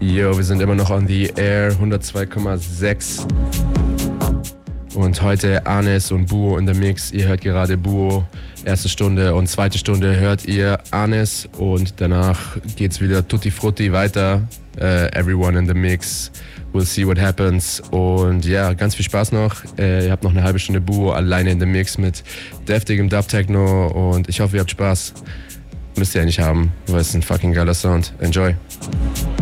Yo, wir sind immer noch on the air, 102,6. Und heute Anis und Buo in der Mix. Ihr hört gerade Buo, erste Stunde, und zweite Stunde hört ihr Anis. Und danach geht's wieder Tutti Frutti weiter. Everyone in the Mix. We'll see what happens. Und ja, ganz viel Spaß noch. Ihr habt noch eine halbe Stunde Buo alleine in the Mix mit deftigem Dub-Techno. Und ich hoffe, ihr habt Spaß. Müsst ihr ja nicht haben, weil es ist ein fucking geiler Sound. Enjoy.